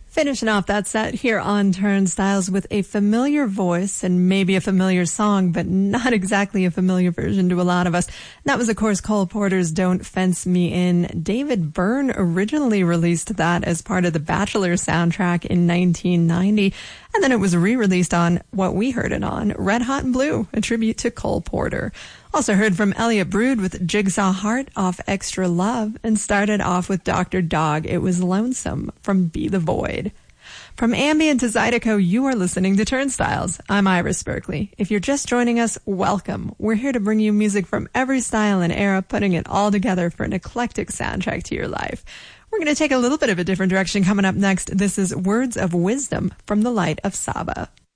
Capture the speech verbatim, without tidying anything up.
Finishing off that set here on Turnstiles with a familiar voice and maybe a familiar song, but not exactly a familiar version to a lot of us. That was, of course, Cole Porter's Don't Fence Me In. David Byrne originally released that as part of the Bachelor soundtrack in nineteen ninety, and then it was re-released on what we heard it on, Red Hot and Blue, a tribute to Cole Porter. Also heard from Elliot Brood with Jigsaw Heart off Extra Love, and started off with Doctor Dog, It Was Lonesome from Be the Void. From Ambient to Zydeco, you are listening to Turnstiles. I'm Iris Berkeley. If you're just joining us, welcome. We're here to bring you music from every style and era, putting it all together for an eclectic soundtrack to your life. We're going to take a little bit of a different direction coming up next. This is Words of Wisdom from the Light of Saba.